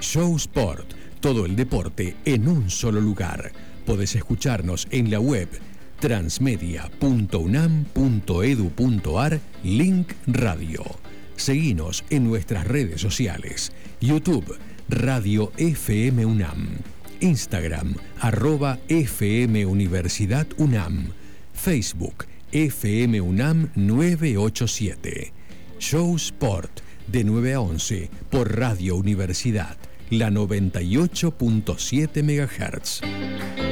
Show Sport, todo el deporte en un solo lugar. Podés escucharnos en la web transmedia.unam.edu.ar, link radio. Seguinos en nuestras redes sociales: YouTube, Radio FM UNAM, Instagram, @FM Universidad UNAM, Facebook, FM UNAM 987. Show Sport, de 9 a 11, por Radio Universidad, la 98.7 MHz.